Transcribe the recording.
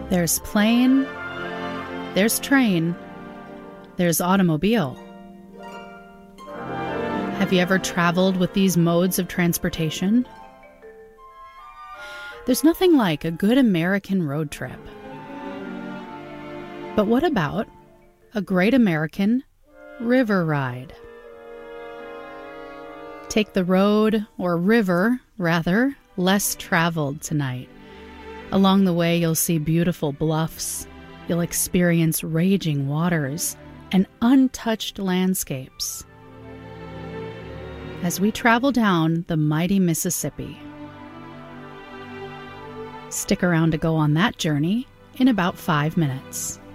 There's plane, there's train, there's automobile. Have you ever traveled with these modes of transportation? There's nothing like a good American road trip. But what about a great American river ride? Take the road, or river, rather, less traveled tonight. Along the way, you'll see beautiful bluffs. You'll experience raging waters and untouched landscapes. As we travel down the mighty Mississippi. Stick around to go on that journey in about 5 minutes.